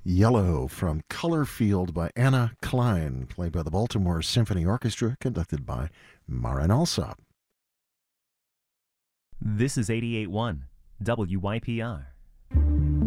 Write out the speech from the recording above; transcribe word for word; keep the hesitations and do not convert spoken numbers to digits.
Yellow from Color Field by Anna Klein, played by the Baltimore Symphony Orchestra, conducted by Marin Alsop. This is eighty-eight point one W Y P R.